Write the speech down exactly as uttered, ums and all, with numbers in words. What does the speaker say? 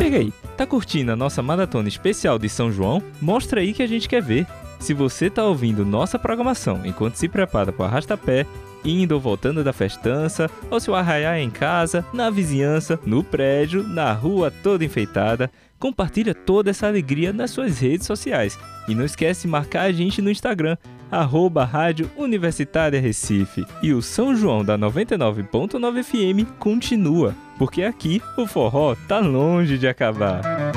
Chega aí, tá curtindo a nossa maratona especial de São João? Mostra aí que a gente quer ver. Se você tá ouvindo nossa programação enquanto se prepara para o arrasta-pé, indo ou voltando da festança, ou se o arraiá é em casa, na vizinhança, no prédio, na rua toda enfeitada, compartilha toda essa alegria nas suas redes sociais. E não esquece de marcar a gente no Instagram, arroba Rádio Universitária Recife. E o São João da noventa e nove ponto nove F M continua, porque aqui o forró tá longe de acabar.